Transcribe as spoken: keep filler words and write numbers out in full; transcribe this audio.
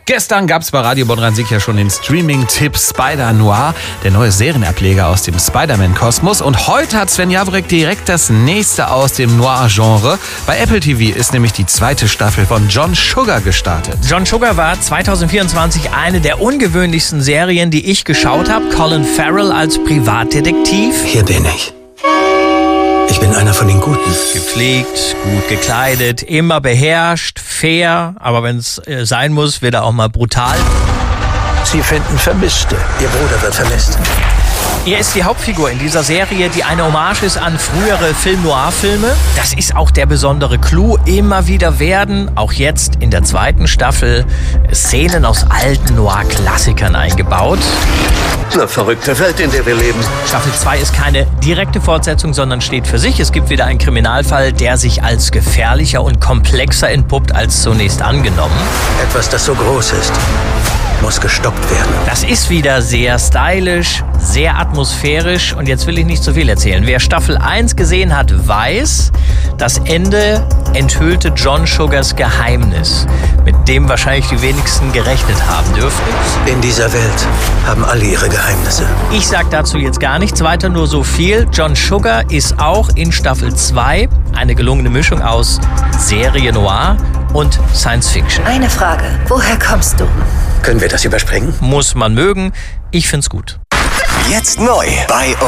Gestern gab es bei Radio Bonn Rhein-Sieg ja schon den Streaming-Tipp Spider-Noir, der neue Serienableger aus dem Spider-Man-Kosmos. Und heute hat Sven Jawrek direkt das nächste aus dem Noir-Genre. Bei Apple T V ist nämlich die zweite Staffel von John Sugar gestartet. John Sugar war zweitausendvierundzwanzig eine der ungewöhnlichsten Serien, die ich geschaut habe. Colin Farrell als Privatdetektiv. Hier bin ich. Ich bin einer von den Guten. Gepflegt, gut gekleidet, immer beherrscht, fair, aber wenn es äh, sein muss, wird er auch mal brutal. Sie finden Vermisste. Ihr Bruder wird vermisst. Er ist die Hauptfigur in dieser Serie, die eine Hommage ist an frühere Film-Noir-Filme. Das ist auch der besondere Clou. Immer wieder werden, auch jetzt in der zweiten Staffel, Szenen aus alten Noir-Klassikern eingebaut. Eine verrückte Welt, in der wir leben. Staffel zwei ist keine direkte Fortsetzung, sondern steht für sich. Es gibt wieder einen Kriminalfall, der sich als gefährlicher und komplexer entpuppt als zunächst angenommen. Etwas, das so groß ist, muss gestoppt werden. Das ist wieder sehr stylisch, sehr atmosphärisch und jetzt will ich nicht zu viel erzählen. Wer Staffel eins gesehen hat, weiß, das Ende enthüllte John Sugars Geheimnis, mit dem wahrscheinlich die wenigsten gerechnet haben dürften. In dieser Welt haben alle ihre Geheimnisse. Ich sag dazu jetzt gar nichts weiter, nur so viel. John Sugar ist auch in Staffel zwei eine gelungene Mischung aus Serie Noir und Science Fiction. Eine Frage, woher kommst du? Können wir das überspringen? Muss man mögen, ich find's gut. Jetzt neu bei